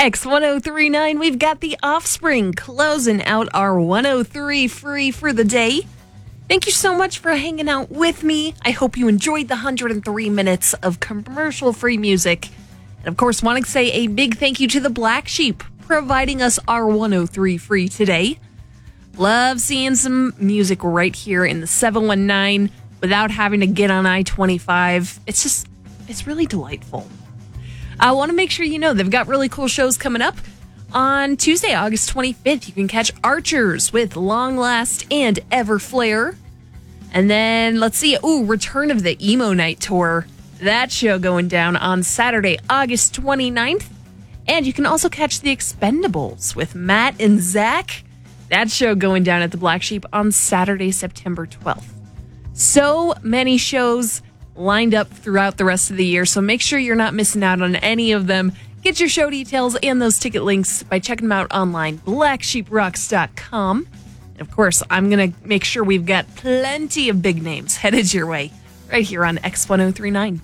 X1039, we've got The Offspring closing out our 103 free for the day. Thank you so much for hanging out with me. I hope you enjoyed the 103 minutes of commercial-free music. And of course, want to say a big thank you to the Black Sheep providing us our 103 free today. Love seeing some music right here in the 719 without having to get on I-25. It's really delightful. I want to make sure you know they've got really cool shows coming up. On Tuesday, August 25th, you can catch Archers with Long Last and Everflare. And then, let's see, Return of the Emo Night Tour. That show going down on Saturday, August 29th. And you can also catch The Expendables with Matt and Zach. That show going down at the Black Sheep on Saturday, September 12th. So many shows lined up throughout the rest of the year, so make sure you're not missing out on any of them. Get your show details and those ticket links by checking them out online, blacksheeprocks.com. And of course, I'm going to make sure we've got plenty of big names headed your way right here on X1039.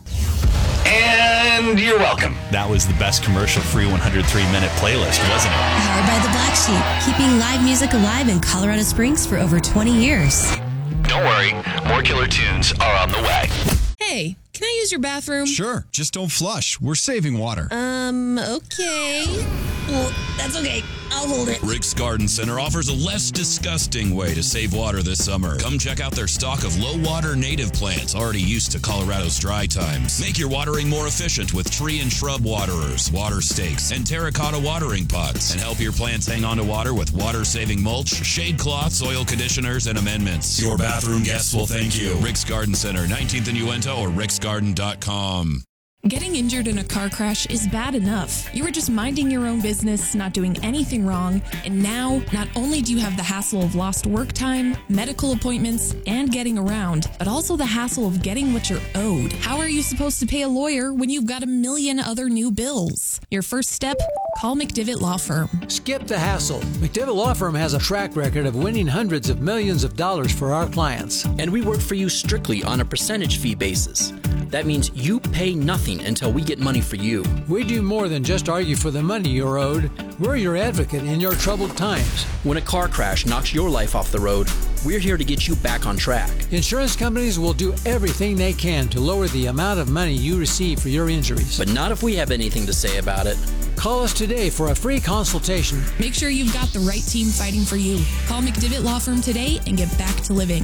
And you're welcome. That was the best commercial-free 103-minute playlist, wasn't it? Powered by the Black Sheep, keeping live music alive in Colorado Springs for over 20 years. Don't worry, more killer tunes are on the way. Hey, can I use your bathroom? Sure, just don't flush. We're saving water. Okay. Well, that's okay. I'll hold it. Rick's Garden Center offers a less disgusting way to save water this summer. Come check out their stock of low-water native plants already used to Colorado's dry times. Make your watering more efficient with tree and shrub waterers, water stakes, and terracotta watering pots. And help your plants hang on to water with water-saving mulch, shade cloths, soil conditioners, and amendments. Your bathroom guests will thank you. Rick's Garden Center, 19th and Uinta, or ricksgarden.com. Getting injured in a car crash is bad enough. You were just minding your own business, not doing anything wrong, and now not only do you have the hassle of lost work time, medical appointments, and getting around, but also the hassle of getting what you're owed. How are you supposed to pay a lawyer when you've got a million other new bills? Your first step? Call McDivitt Law Firm. Skip the hassle. McDivitt Law Firm has a track record of winning hundreds of millions of dollars for our clients. And we work for you strictly on a percentage fee basis. That means you pay nothing until we get money for you. We do more than just argue for the money you're owed. We're your advocate in your troubled times. When a car crash knocks your life off the road, we're here to get you back on track. Insurance companies will do everything they can to lower the amount of money you receive for your injuries. But not if we have anything to say about it. Call us today for a free consultation. Make sure you've got the right team fighting for you. Call McDivitt Law Firm today and get back to living.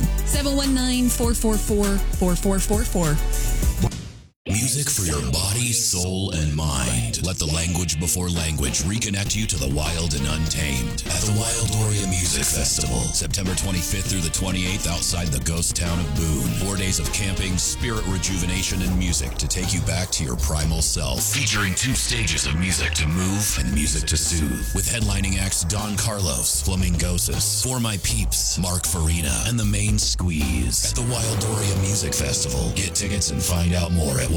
719-444-4444. Music for your body, soul, and mind. Let the language before language reconnect you to the wild and untamed at the Wildoria Music Festival, September 25th through the 28th outside the ghost town of Boone. 4 days of camping, spirit rejuvenation, and music to take you back to your primal self. Featuring 2 stages of music to move and music to soothe. With headlining acts Don Carlos, Flamingosis, For My Peeps, Mark Farina, and The Main Squeeze. At the Wildoria Music Festival. Get tickets and find out more at